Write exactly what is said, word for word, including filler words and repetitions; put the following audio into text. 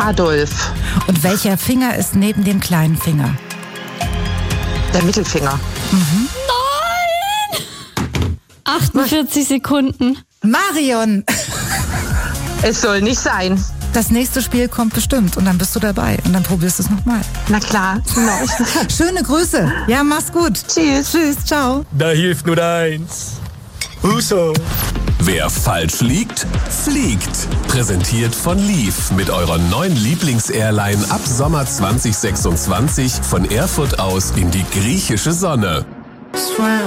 Adolf. Und welcher Finger ist neben dem kleinen Finger? Der Mittelfinger. Mhm. Nein! achtundvierzig Sekunden. Marion! Es soll nicht sein. Das nächste Spiel kommt bestimmt und dann bist du dabei und dann probierst du es nochmal. Na klar. Genau. Schöne Grüße. Ja, mach's gut. Tschüss. Tschüss, ciao. Da hilft nur eins. Huso. Wer falsch liegt, fliegt. Präsentiert von Leaf mit eurer neuen Lieblingsairline ab Sommer zwanzig sechsundzwanzig von Erfurt aus in die griechische Sonne.